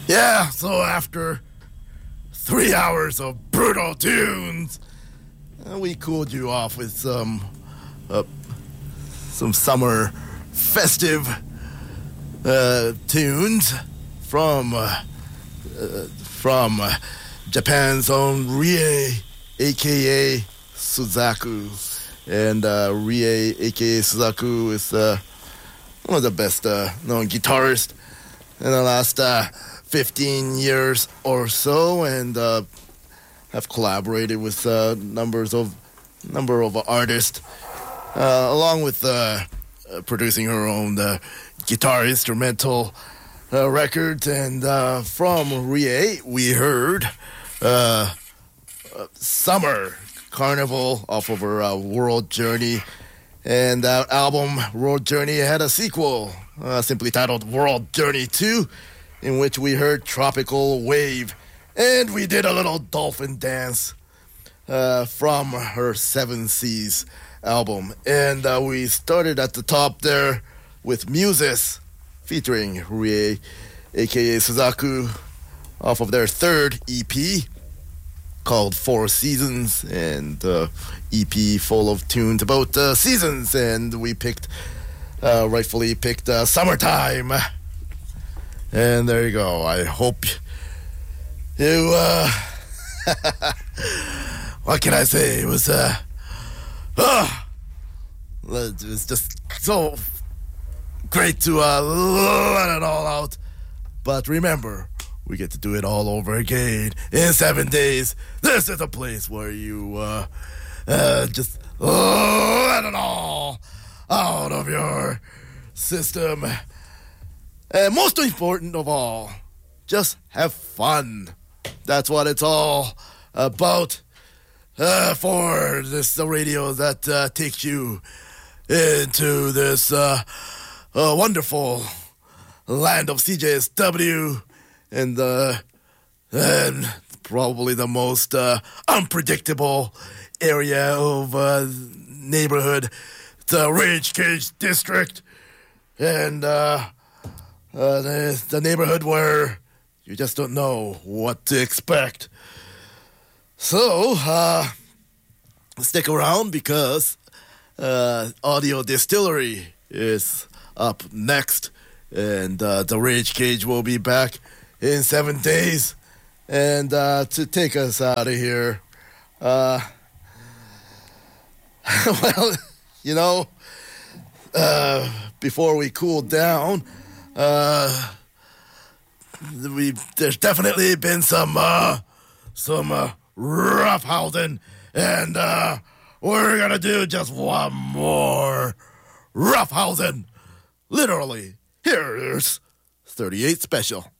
Yeah, so after 3 hours of brutal tunes, we cooled you off with some summer festive tunes from Japan's own Rie, aka Suzaku. And Rie, aka Suzaku, is one of the best known guitarists in the last 15 years or so, and have collaborated with number of artists, along with producing her own guitar instrumental records. And from Rie, we heard Summer Carnival off of her World Journey. And that album, World Journey, had a sequel simply titled World Journey 2, in which we heard Tropical Wave. And we did a little dolphin dance from her Seven Seas album. And we started at the top there with Muses, featuring Rie, a.k.a. Suzaku, off of their third EP called Four Seasons, and EP full of tunes about seasons. And we rightfully picked Summertime. And there you go. I hope you, what can I say? It was just so great to let it all out. But remember, we get to do it all over again in 7 days. This is a place where you just let it all out of your system. And most important of all, just have fun. That's what it's all about for this radio that takes you into this wonderful land of CJSW, and probably the most unpredictable area of neighborhood, the Rage Cage District, and the neighborhood where you just don't know what to expect. So, stick around, because Audio Distillery is up next, and the Rage Cage will be back in 7 days. And to take us out of here, well, before we cool down, there's definitely been some roughhousing, and we're gonna do just one more roughhousing. Literally, here's 38 Special.